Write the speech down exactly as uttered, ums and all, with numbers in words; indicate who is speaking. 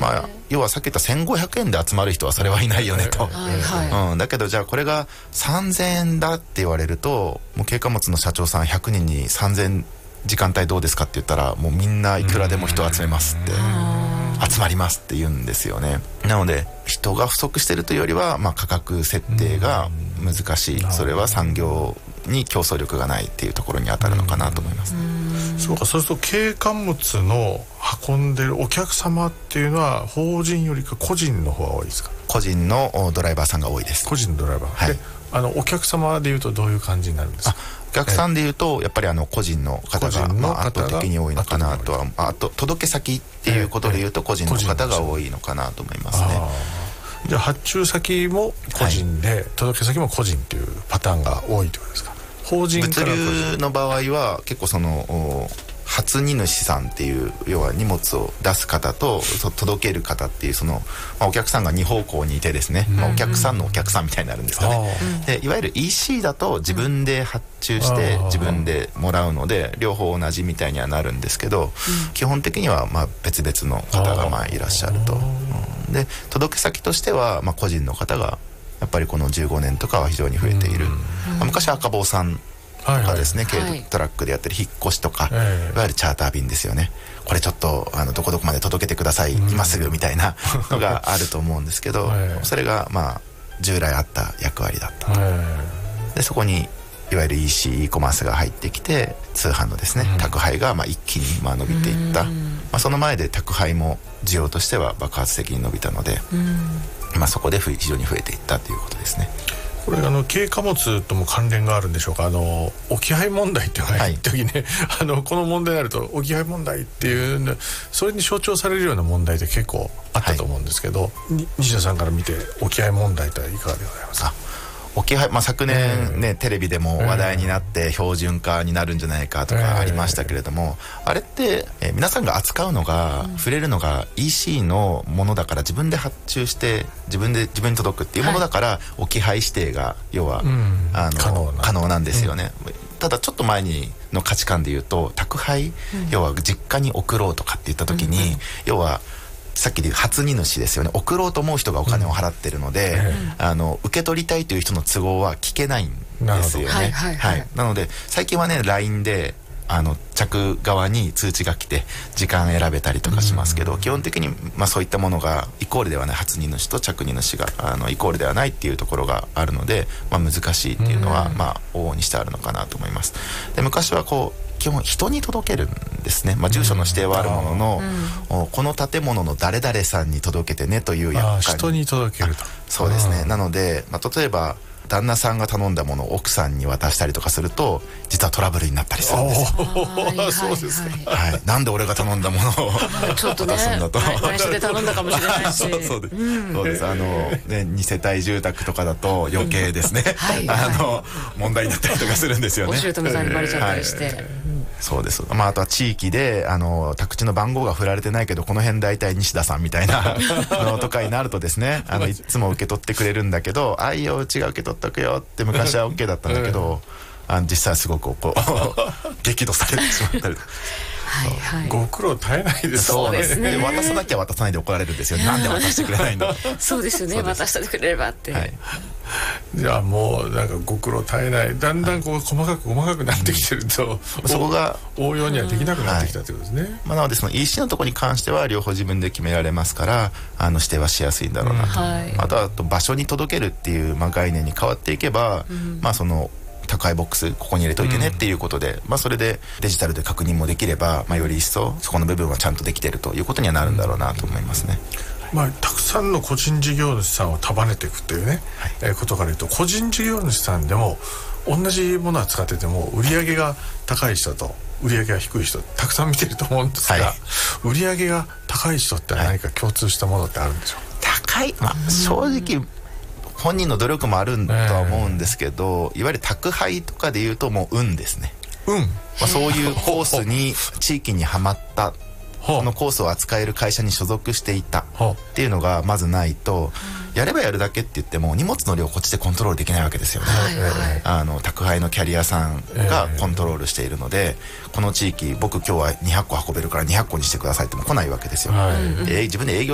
Speaker 1: まあ、要はさっき言ったせんごひゃくえんで集まる人はそれはいないよねと、うん、だけどじゃあこれがさんぜんえんだって言われると、もう軽貨物の社長さんひゃくにんにさんぜん時間帯どうですかって言ったら、もうみんないくらでも人を集めますって、集まりますって言うんですよね。なので人が不足してるというよりは、まあ、価格設定が難しい、それは産業に競争力がないっていうところに当たるのかなと思います。
Speaker 2: そうか、そうすると軽貨物の運んでるお客様っていうのは法人よりか個人の方が多いですか？
Speaker 1: 個人のドライバーさんが多いです。
Speaker 2: 個人のドライバー、はい、であのお客様でいうとどういう感じになるんですか？
Speaker 1: お客さんでいうとやっぱりあの個人の方がまあ圧倒的に多いのかなとは、あと届け先っていうことでいうと個人の方が多いのかなと思いますね。
Speaker 2: じゃあ発注先も個人で、はい、届け先も個人っていうパターンが多いということですか？法人から個人。
Speaker 1: 物流の場合は結構その初荷主さんっていう、要は荷物を出す方と届ける方っていう、その、まあ、お客さんがに方向にいてですね、まあ、お客さんのお客さんみたいになるんですかね。でいわゆる イーシー だと自分で発注して自分でもらうので両方同じみたいにはなるんですけど、基本的にはまあ別々の方がまあいらっしゃると。うん、で届け先としてはまあ個人の方がやっぱりこのじゅうごねんとかは非常に増えている。まあ、昔は赤坊さんとかですね、軽トラックでやってる引っ越しとか、いわゆるチャーター便ですよね。これちょっとあのどこどこまで届けてください、今すぐみたいなのがあると思うんですけど、それがまあ従来あった役割だったと。でそこにいわゆる イーシー、e コマースが入ってきて、通販のですね宅配がまあ一気にまあ伸びていった。まあ、その前で宅配も需要としては爆発的に伸びたので、まあそこで非常に増えていったということですね。
Speaker 2: これあの軽貨物とも関連があるんでしょうか？あの置き配問題っていうのが一時ね、はい、あのこの問題になると置き配問題っていうそれに象徴されるような問題って結構あったと思うんですけど、はい、西田さんから見て置き配問題っていかがでございますか？
Speaker 1: 置き配、まあ、昨年ね、えー、テレビでも話題になって標準化になるんじゃないかとかありましたけれども、えー、あれって、えー、皆さんが扱うのが、うん、触れるのが イーシー のものだから自分で発注して自分で自分に届くっていうものだから、はい、置き配指定が要は、うん、あの可能な、可能なんですよね。うん、ただちょっと前にの価値観でいうと宅配、うん、要は実家に送ろうとかって言った時に、うんうん、要はさっきで言う初荷主ですよね。送ろうと思う人がお金を払ってるので、うん、あの受け取りたいという人の都合は聞けないんですよね。はいはいはいはい、なので最近はね ライン であの着側に通知が来て時間選べたりとかしますけど、うん、基本的に、まあ、そういったものがイコールではない初荷主と着荷主があのイコールではないっていうところがあるので、まあ、難しいっていうのは、うん、まあ往々にしてあるのかなと思います。で昔はこう基本人に届けるんですね。まあ、住所の指定はあるものの、うん、この建物の誰々さんに届けてねという
Speaker 2: 約束。人に届けると。
Speaker 1: そうですね。なので、まあ、例えば旦那さんが頼んだものを奥さんに渡したりとかすると実はトラブルになったりするんですよ。
Speaker 2: そうですか。
Speaker 1: はい、なんで俺が頼んだものを
Speaker 3: ちょっとね
Speaker 1: 渡すんだと。
Speaker 3: 内緒で頼んだかもしれないし。
Speaker 1: そうそうです。うん、そうです。あのねに世帯住宅とかだと余計ですね。はい、あの問題になったりとかするんですよね。
Speaker 3: お姑さんにバレちゃったりして。はい、
Speaker 1: そうです。まああとは地域であの宅地の番号が振られてないけどこの辺大体西田さんみたいなのとかになるとですね、あのいつも受け取ってくれるんだけど、あいようちが受け取っとくよって昔は OK だったんだけど、あの実際はすごくこう激怒されてしまったり。
Speaker 2: はいはい、ご苦労絶えないですね。
Speaker 1: そうですね。渡さなきゃ渡さないで怒られるんですよ。なんで渡してくれないんだ。
Speaker 3: そうですよね。渡してくれればって。はい、
Speaker 2: じゃあもうなんかご苦労絶えない。だんだんこう細かく細かくなってきてると、うん、そこが応用にはできなくなってきたということですね。
Speaker 1: まあなのでその イーシー のところに関しては両方自分で決められますから、あの指定はしやすいんだろうなと。うんはい、あとは場所に届けるっていうまあ概念に変わっていけば、うん、まあその宅配ボックスここに入れといてねっていうことで、うんまあ、それでデジタルで確認もできれば、まあ、より一層そこの部分はちゃんとできているということにはなるんだろうなと思いますね。
Speaker 2: まあ、たくさんの個人事業主さんを束ねていくというね、はいえー、ことから言うと個人事業主さんでも同じものは使ってても売り上げが高い人と売り上げが低い人たくさん見てると思うんですが、はい、売り上げが高い人って何か共通したものってあるんでしょうか？
Speaker 1: はい、高い、まあ、正直本人の努力もあるとは思うんですけど、えー、いわゆる宅配とかでいうともう運ですね。
Speaker 2: 運、ま
Speaker 1: あ、そういうコースに地域にはまったこのコースを扱える会社に所属していたっていうのがまずないと、やればやるだけって言っても荷物の量をこっちでコントロールできないわけですよね。はいはい、あの宅配のキャリアさんがコントロールしているので、えー、この地域僕今日はにひゃっこ運べるからにひゃっこにしてくださいっても来ないわけですよ。はい、えー、自分で営業